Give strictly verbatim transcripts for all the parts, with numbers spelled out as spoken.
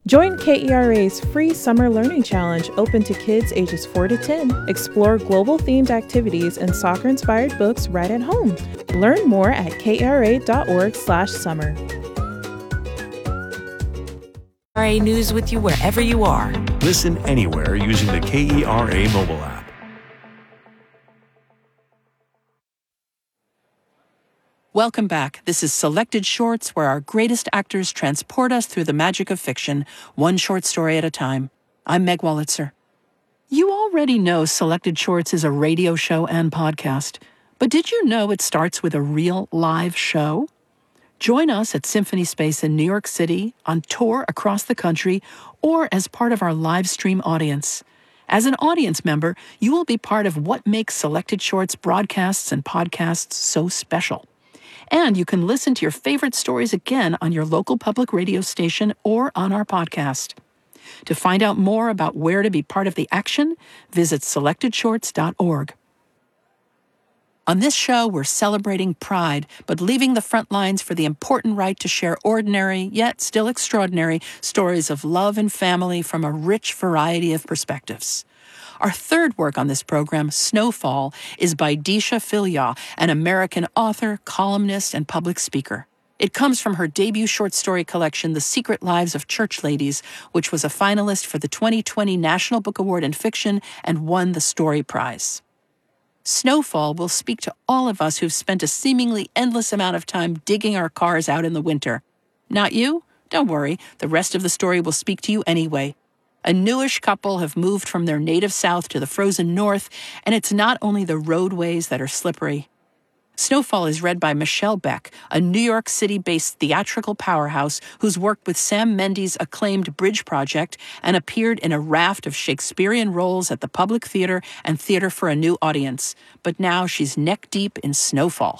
Join K E R A's free Summer Learning Challenge open to kids ages four to ten. Explore global-themed activities and soccer-inspired books right at home. Learn more at kera.org slash summer. K E R A News with you wherever you are. Listen anywhere using the K E R A mobile app. Welcome back. This is Selected Shorts, where our greatest actors transport us through the magic of fiction, one short story at a time. I'm Meg Wolitzer. You already know Selected Shorts is a radio show and podcast, but did you know it starts with a real live show? Join us at Symphony Space in New York City, on tour across the country, or as part of our live stream audience. As an audience member, you will be part of what makes Selected Shorts broadcasts and podcasts so special. And you can listen to your favorite stories again on your local public radio station or on our podcast. To find out more about where to be part of the action, visit selected shorts dot org. On this show, we're celebrating Pride, but leaving the front lines for the important right to share ordinary, yet still extraordinary, stories of love and family from a rich variety of perspectives. Our third work on this program, Snowfall, is by Deesha Philyaw, an American author, columnist, and public speaker. It comes from her debut short story collection, The Secret Lives of Church Ladies, which was a finalist for the twenty twenty National Book Award in Fiction and won the Story Prize. Snowfall will speak to all of us who've spent a seemingly endless amount of time digging our cars out in the winter. Not you? Don't worry, the rest of the story will speak to you anyway. A newish couple have moved from their native south to the frozen north, and it's not only the roadways that are slippery. Snowfall is read by Michelle Beck, a New York City-based theatrical powerhouse who's worked with Sam Mendes' acclaimed Bridge Project and appeared in a raft of Shakespearean roles at the Public Theater and Theater for a New Audience. But now she's neck-deep in Snowfall.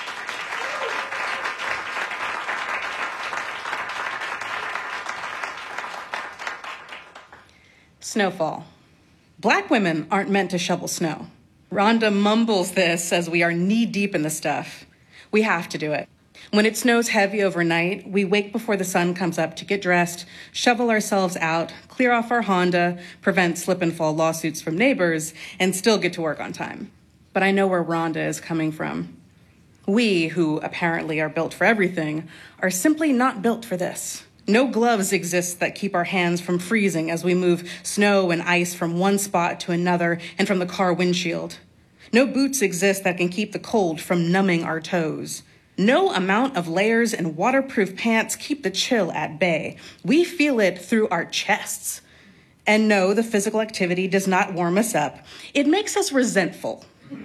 Snowfall. Black women aren't meant to shovel snow. Rhonda mumbles this as we are knee-deep in the stuff. We have to do it. When it snows heavy overnight, we wake before the sun comes up to get dressed, shovel ourselves out, clear off our Honda, prevent slip-and-fall lawsuits from neighbors, and still get to work on time. But I know where Rhonda is coming from. We, who apparently are built for everything, are simply not built for this. No gloves exist that keep our hands from freezing as we move snow and ice from one spot to another and from the car windshield. No boots exist that can keep the cold from numbing our toes. No amount of layers and waterproof pants keep the chill at bay. We feel it through our chests. And no, the physical activity does not warm us up. It makes us resentful.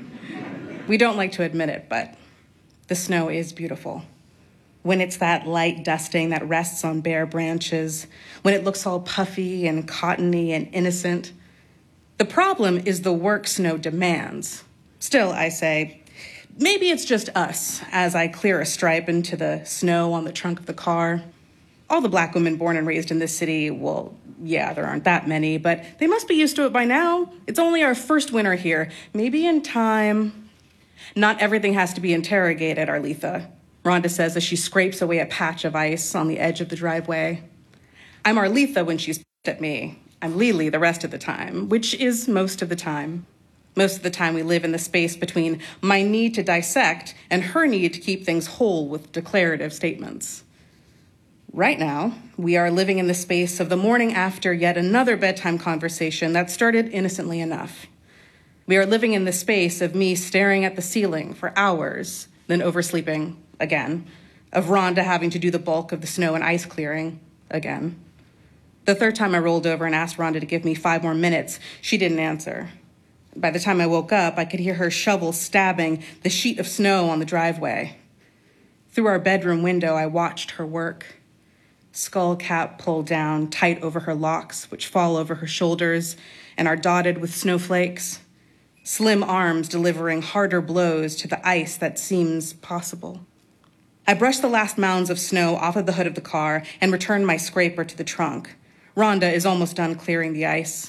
We don't like to admit it, but the snow is beautiful. When it's that light dusting that rests on bare branches, when it looks all puffy and cottony and innocent. The problem is the work snow demands. Still, I say, maybe it's just us as I clear a stripe into the snow on the trunk of the car. All the Black women born and raised in this city, well, yeah, there aren't that many, but they must be used to it by now. It's only our first winter here. Maybe in time. Not everything has to be interrogated, Arletha, Rhonda says as she scrapes away a patch of ice on the edge of the driveway. I'm Arletha when she's at me. I'm Lily the rest of the time, which is most of the time. Most of the time we live in the space between my need to dissect and her need to keep things whole with declarative statements. Right now, we are living in the space of the morning after yet another bedtime conversation that started innocently enough. We are living in the space of me staring at the ceiling for hours, then oversleeping again, of Rhonda having to do the bulk of the snow and ice clearing again. The third time I rolled over and asked Rhonda to give me five more minutes, she didn't answer. By the time I woke up, I could hear her shovel stabbing the sheet of snow on the driveway. Through our bedroom window, I watched her work. Skull cap pulled down tight over her locks, which fall over her shoulders and are dotted with snowflakes. Slim arms delivering harder blows to the ice that seems possible. I brushed the last mounds of snow off of the hood of the car and returned my scraper to the trunk. Rhonda is almost done clearing the ice.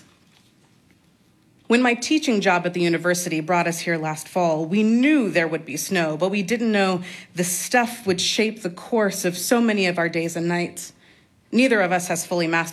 When my teaching job at the university brought us here last fall, we knew there would be snow, but we didn't know the stuff would shape the course of so many of our days and nights. Neither of us has fully mastered